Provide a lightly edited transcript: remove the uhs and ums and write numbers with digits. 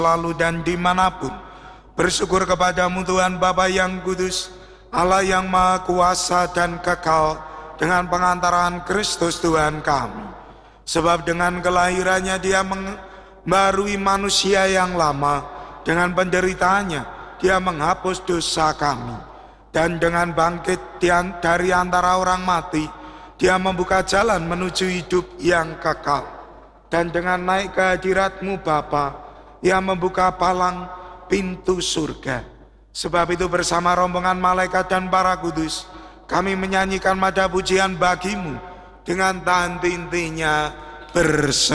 selalu dan dimanapun. Bersyukur kepadamu Tuhan Bapa yang kudus, Allah yang maha kuasa dan kekal, dengan pengantaran Kristus Tuhan kami. Sebab dengan kelahirannya dia membarui manusia yang lama, dengan penderitaannya dia menghapus dosa kami. Dan dengan bangkit dari antara orang mati, dia membuka jalan menuju hidup yang kekal. Dan dengan naik ke hadirat-Mu Bapa, ia membuka palang pintu surga. Sebab itu bersama rombongan malaikat dan para kudus, kami menyanyikan mada pujian bagi-Mu dengan tahan tintinya bersama.